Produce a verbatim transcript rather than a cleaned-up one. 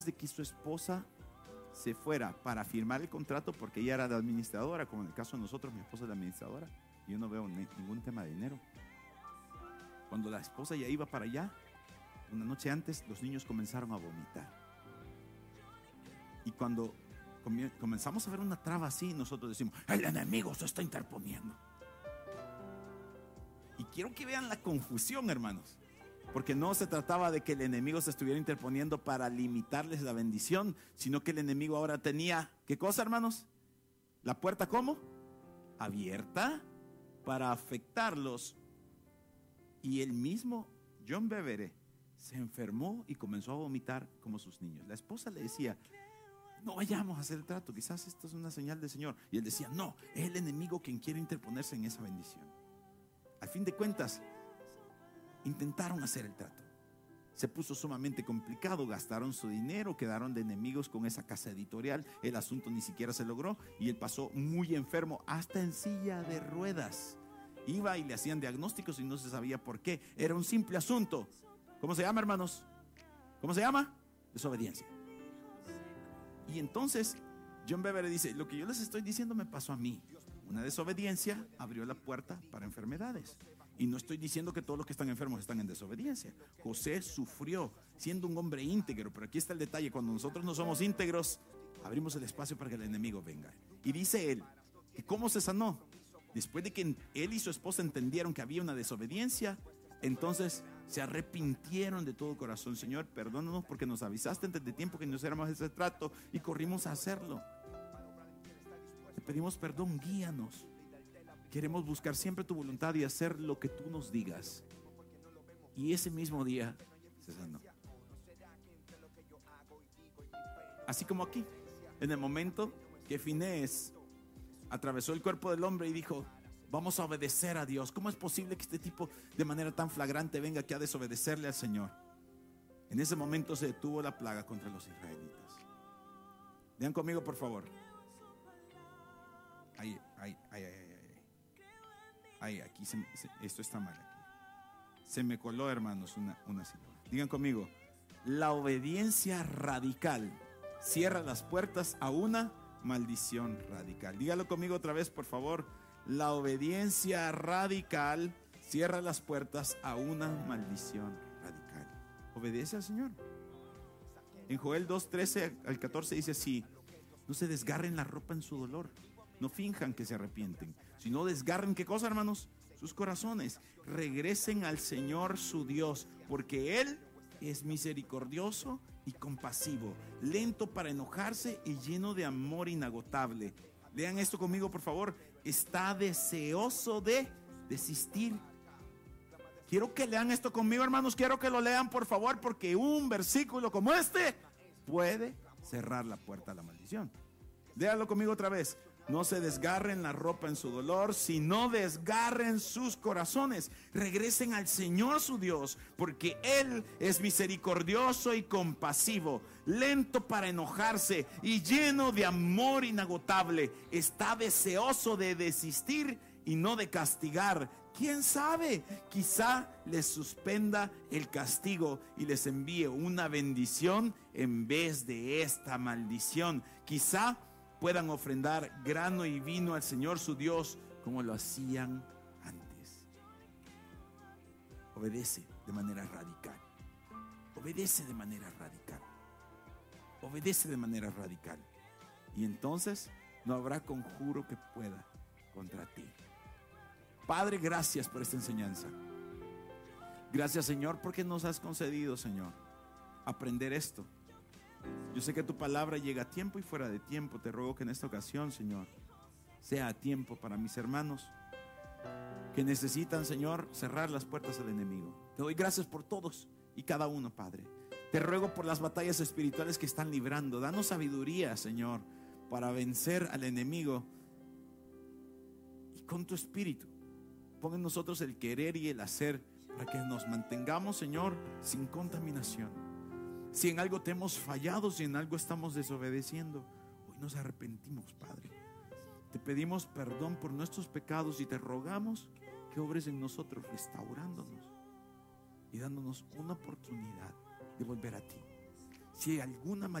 de que su esposa se fuera para firmar el contrato, porque ella era la administradora, como en el caso de nosotros, mi esposa es la administradora, y yo no veo ni, ningún tema de dinero. Cuando la esposa ya iba para allá, una noche antes, los niños comenzaron a vomitar. Y cuando comenzamos a ver una traba así, nosotros decimos: el enemigo se está interponiendo. Y quiero que vean la confusión, hermanos, porque no se trataba de que el enemigo se estuviera interponiendo para limitarles la bendición, sino que el enemigo ahora tenía, ¿qué cosa, hermanos? La puerta, ¿cómo? Abierta para afectarlos. Y el mismo John Bevere se enfermó y comenzó a vomitar como sus niños. La esposa le decía: no vayamos a hacer el trato, quizás esto es una señal del Señor. Y él decía: no, es el enemigo quien quiere interponerse en esa bendición. Al fin de cuentas, intentaron hacer el trato. Se puso sumamente complicado, gastaron su dinero, quedaron de enemigos con esa casa editorial. El asunto ni siquiera se logró y él pasó muy enfermo, hasta en silla de ruedas. Iba y le hacían diagnósticos y no se sabía por qué. Era un simple asunto. ¿Cómo se llama, hermanos? ¿Cómo se llama? Desobediencia. Y entonces John Bevere dice: lo que yo les estoy diciendo me pasó a mí. Una desobediencia abrió la puerta para enfermedades. Y no estoy diciendo que todos los que están enfermos están en desobediencia. José sufrió siendo un hombre íntegro, pero aquí está el detalle: cuando nosotros no somos íntegros, abrimos el espacio para que el enemigo venga. Y dice él que ¿cómo se sanó? Después de que él y su esposa entendieron que había una desobediencia, entonces se arrepintieron de todo corazón. Señor, perdónanos porque nos avisaste antes de tiempo que nos hiciéramos ese trato y corrimos a hacerlo. Te pedimos perdón, guíanos. Queremos buscar siempre tu voluntad y hacer lo que tú nos digas. Y ese mismo día se sanó. Así como aquí, en el momento que Finés atravesó el cuerpo del hombre y dijo: vamos a obedecer a Dios. ¿Cómo es posible que este tipo de manera tan flagrante venga aquí a desobedecerle al Señor? En ese momento se detuvo la plaga contra los israelitas. Vean conmigo, por favor. Ahí, ahí, ahí, ahí, ahí. Ahí, aquí, se, se, esto está mal aquí. Se me coló, hermanos, una, una situación. Digan conmigo: la obediencia radical cierra las puertas a una maldición radical. Dígalo conmigo otra vez, por favor. La obediencia radical cierra las puertas a una maldición radical. Obedece al Señor. En Joel dos, trece al catorce dice así: no se desgarren la ropa en su dolor, no finjan que se arrepienten, sino desgarren, ¿qué cosa, hermanos? Sus corazones. Regresen al Señor su Dios, porque Él es misericordioso y compasivo, lento para enojarse y lleno de amor inagotable. Lean esto conmigo, por favor. Está deseoso de desistir. Quiero que lean esto conmigo, hermanos. Quiero que lo lean, por favor, porque un versículo como este puede cerrar la puerta a la maldición. Léalo conmigo otra vez. No se desgarren la ropa en su dolor, sino desgarren sus corazones. Regresen al Señor su Dios, porque Él es misericordioso y compasivo, lento para enojarse y lleno de amor inagotable. Está deseoso de desistir y no de castigar. ¿Quién sabe? Quizá les suspenda el castigo y les envíe una bendición en vez de esta maldición. Quizá puedan ofrendar grano y vino al Señor su Dios como lo hacían antes. Obedece de manera radical. Obedece de manera radical. Obedece de manera radical. Y entonces no habrá conjuro que pueda contra ti. Padre, gracias por esta enseñanza. Gracias, Señor, porque nos has concedido, Señor, aprender esto. Yo sé que tu palabra llega a tiempo y fuera de tiempo. Te ruego que en esta ocasión, Señor, sea a tiempo para mis hermanos que necesitan, Señor, cerrar las puertas al enemigo. Te doy gracias por todos y cada uno, Padre. Te ruego por las batallas espirituales que están librando. Danos sabiduría, Señor, para vencer al enemigo. Y con tu espíritu, pon en nosotros el querer y el hacer para que nos mantengamos, Señor, sin contaminación. Si en algo te hemos fallado, si en algo estamos desobedeciendo, hoy nos arrepentimos, Padre. Te pedimos perdón por nuestros pecados y te rogamos que obres en nosotros, restaurándonos y dándonos una oportunidad de volver a ti. si alguna